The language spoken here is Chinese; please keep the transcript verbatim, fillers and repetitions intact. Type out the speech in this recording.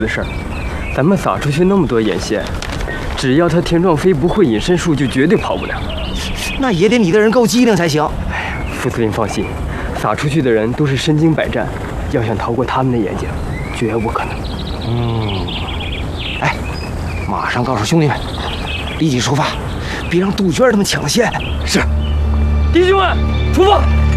的事儿。咱们撒出去那么多眼线，只要他田壮飞不会隐身术，就绝对跑不了。 那也得你的人够机灵才行。 哎呀，副司令放心，撒出去的人都是身经百战，要想逃过他们的眼睛，绝无可能。 嗯，哎，马上告诉兄弟们，立即出发，别让杜鹃他们抢先。 是，弟兄们，出发！